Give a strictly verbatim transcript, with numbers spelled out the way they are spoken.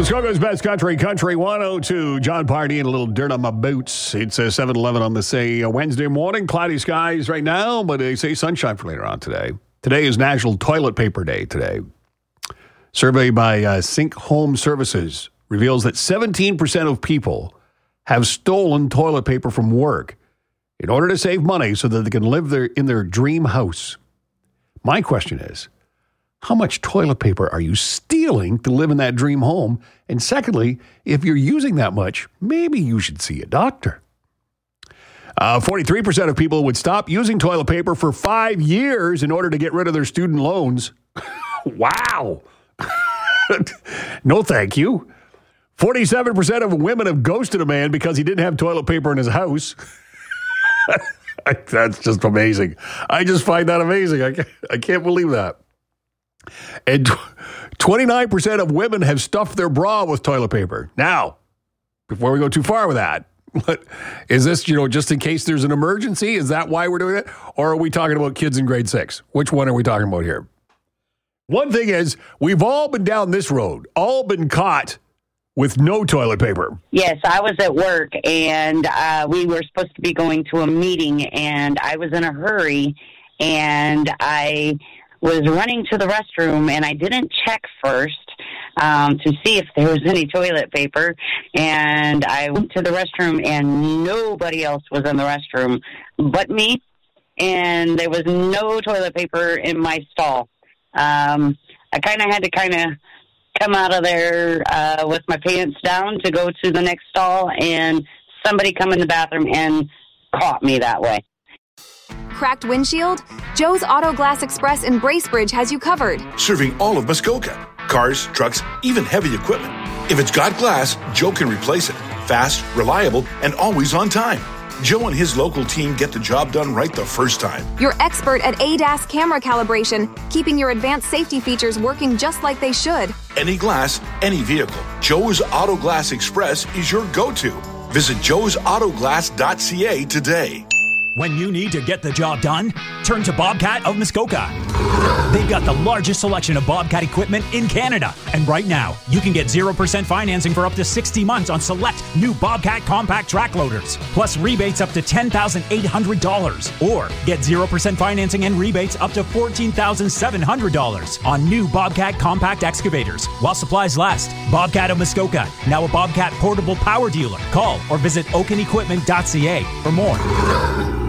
Muskoka's Best Country, Country one oh two. John Party and a little dirt on my boots. It's a seven eleven on this a Wednesday morning. Cloudy skies right now, but they say sunshine for later on today. Today is National Toilet Paper Day today. Survey by uh, Sink Home Services reveals that seventeen percent of people have stolen toilet paper from work in order to save money so that they can live their, in their dream house. My question is, how much toilet paper are you stealing to live in that dream home? And secondly, if you're using that much, maybe you should see a doctor. Uh, forty-three percent of people would stop using toilet paper for five years in order to get rid of their student loans. Wow. No, thank you. forty-seven percent of women have ghosted a man because he didn't have toilet paper in his house. That's just amazing. I just find that amazing. I can't, I can't believe that. And twenty-nine percent of women have stuffed their bra with toilet paper. Now, before we go too far with that, what, is this, you know, just in case there's an emergency? Is that why we're doing it? Or are we talking about kids in grade six? Which one are we talking about here? One thing is, we've all been down this road, all been caught with no toilet paper. Yes, I was at work, and uh, we were supposed to be going to a meeting, and I was in a hurry, and I was running to the restroom, and I didn't check first um, to see if there was any toilet paper, and I went to the restroom, and nobody else was in the restroom but me, and there was no toilet paper in my stall. Um, I kind of had to kind of come out of there uh, with my pants down to go to the next stall, and somebody come in the bathroom and caught me that way. Cracked windshield? Joe's Auto Glass Express in Bracebridge has you covered. Serving all of Muskoka. Cars, trucks, even heavy equipment. If it's got glass, Joe can replace it. Fast, reliable, and always on time. Joe and his local team get the job done right the first time. You're expert at A D A S camera calibration, keeping your advanced safety features working just like they should. Any glass, any vehicle. Joe's Auto Glass Express is your go-to. Visit joes auto glass dot c a today. When you need to get the job done, turn to Bobcat of Muskoka. They've got the largest selection of Bobcat equipment in Canada. And right now, you can get zero percent financing for up to sixty months on select new Bobcat compact track loaders, plus rebates up to ten thousand eight hundred dollars. Or get zero percent financing and rebates up to fourteen thousand seven hundred dollars on new Bobcat compact excavators while supplies last. Bobcat of Muskoka, now a Bobcat portable power dealer. Call or visit oaken equipment dot c a for more.